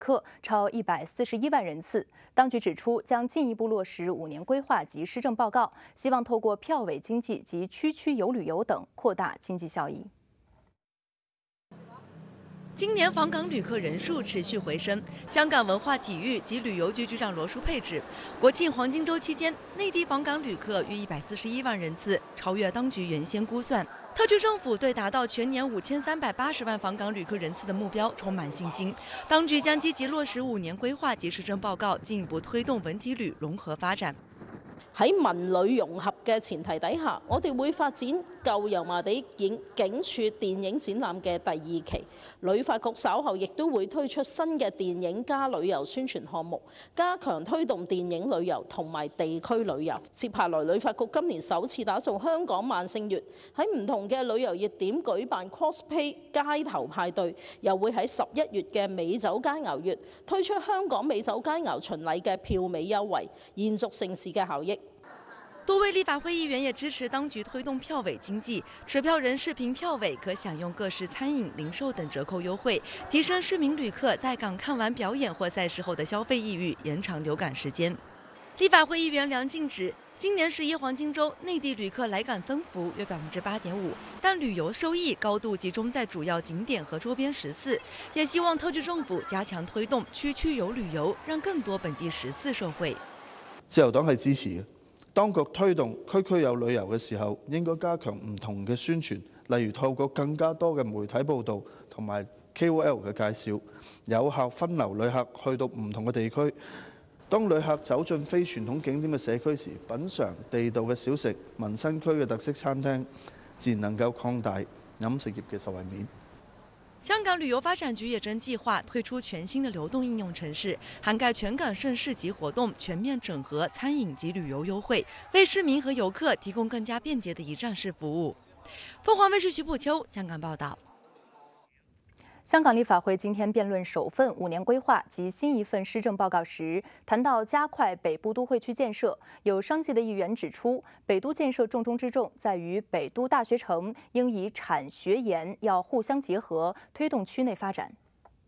客，超141万人次。当局指出，将进一步落实5年规划及施政报告，希望透过票委经济及区区游旅游等扩大经济效益。 今年访港旅客人数持续回升。香港文化体育及旅游局局长罗淑佩指，国庆黄金周期间，内地访港旅客约141万人次，超越当局原先估算。特区政府对达到全年5380万访港旅客人次的目标充满信心。当局将积极落实5年规劃及施政報告，進一步推動文體旅融合發展。 喺文旅融合嘅前提底下，我哋會發展舊油麻地警署電影展覽嘅第2期。旅發局稍後亦都會推出新嘅電影加旅遊宣傳項目，加強推動電影旅遊同埋地區旅遊。接下來，旅發局今年首次打造香港萬聖月，喺唔同嘅旅遊熱點舉辦 cosplay 街頭派對，又會喺11月嘅美酒佳肴月推出香港美酒佳肴巡禮嘅票尾優惠，延續盛事嘅效益。 多位立法會議員也支持當局推動票委經濟，持票人視頻票委可享用各式餐飲、零售等折扣優惠，提升市民旅客在港看完表演或賽事後的消費意欲，延長留港時間。立法會議員梁靜指，今年11黃金週內地旅客來港增幅約8.5%，但旅遊收益高度集中在主要景點和周邊14，也希望特區政府加強推動區區遊旅遊，讓更多本地14受惠。 自由黨係支持嘅。 當局推動區區有旅遊嘅時候，應該加強唔同嘅宣傳，例如透過更加多嘅媒體報導同埋 KOL 嘅介紹，有效分流旅客去到唔同嘅地區。當旅客走進非傳統景點嘅社區時，品嚐地道嘅小食、民生區嘅特色餐廳，自然能夠擴大飲食業嘅受惠面。 香港旅遊發展局也正計劃推出全新的流動應用程式，涵蓋全港盛事及活動，全面整合餐飲及旅遊優惠，為市民和遊客提供更加便捷的一站式服務。鳳凰衛視徐普秋香港報道。 香港立法會今天辯論首份5年規劃及新一份施政報告時，談到加快北部都會區建設，有商界的議員指出，北都建設重中之重在於北都大學城應以產學研要互相結合，推動區內發展。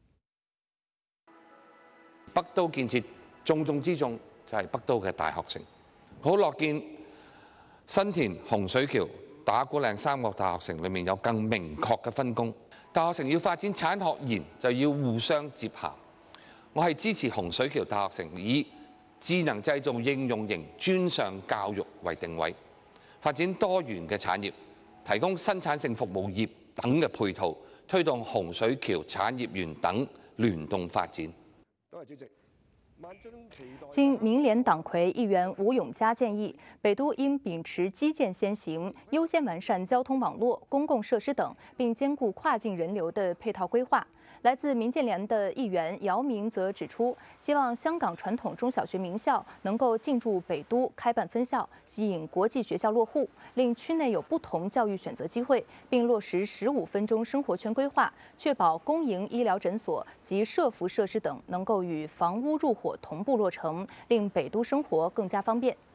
北都建設重中之重就係北都嘅大學城，好樂見新田、洪水橋、打鼓嶺3個大學城裏面有更明確嘅分工。 大學城要發展產學研，就要互相接洽。我係支持洪水橋大學城以智能製造應用型專上教育為定位，發展多元嘅產業，提供生產性服務業等嘅配套，推動洪水橋產業園等聯動發展。多謝主席。 經民聯黨魁議員吳永嘉建議，北都應秉持基建先行，優先完善交通網絡、公共設施等，並兼顧跨境人流的配套規劃。來自民建聯的議員姚明則指出，希望香港傳統中小學名校能夠進駐北都開辦分校，吸引國際學校落戶，令區內有不同教育選擇機會，並落實15分鐘生活圈規劃，確保公營醫療診所及社福設施等能夠與房屋入伙同步落成，令北都生活更加方便。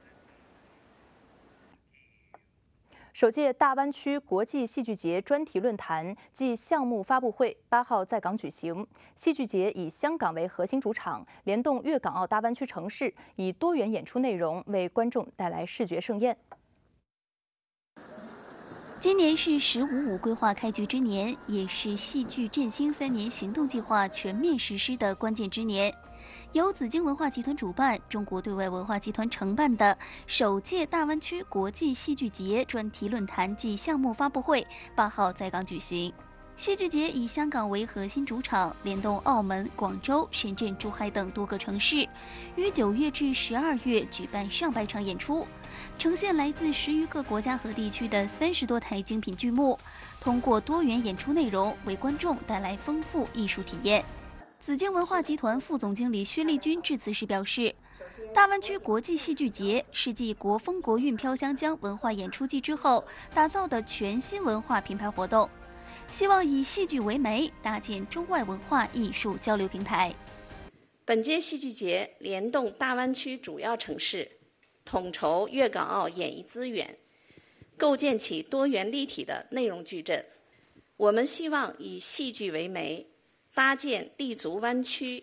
首屆大灣區國際戲劇節專題論壇暨項目發布會8號在港舉行。戲劇節以香港為核心主場，聯動粵港澳大灣區城市，以多元演出內容為觀眾帶來視覺盛宴。 今年是“15+5”規劃開局之年，也是戲劇振興3年行動計劃全面實施的關鍵之年。 由紫荊文化集團主辦、中國對外文化集團承辦的首屆大灣區國際戲劇節專題論壇暨項目發布會8號在港舉行。戲劇節以香港為核心主場，聯動澳門、廣州、深圳、珠海等多個城市，於9月至12月舉辦上百場演出，呈現來自10餘個國家和地區的30多台精品劇目，通過多元演出內容為觀眾帶來豐富藝術體驗。 紫荊文化集團副總經理薛麗君致辭時表示，大灣區國際戲劇節是繼國風國韻飄香江文化演出季之後打造的全新文化品牌活動，希望以戲劇為媒，搭建中外文化藝術交流平台。 本屆戲劇節聯動大灣區主要城市，統籌粵港澳演藝資源，構建起多元立體的內容矩陣。我們希望以戲劇為媒，搭建立足灣區